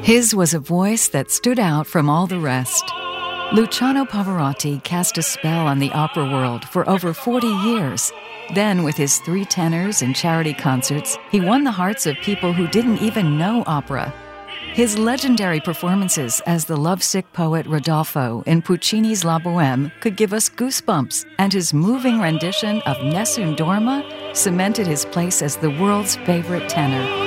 His was a voice that stood out from all the rest. Luciano Pavarotti cast a spell on the opera world for over 40 years. Then, with his 3 tenors and charity concerts, he won the hearts of people who didn't even know opera. His legendary performances as the lovesick poet Rodolfo in Puccini's La Bohème could give us goosebumps, and his moving rendition of Nessun Dorma cemented his place as the world's favorite tenor.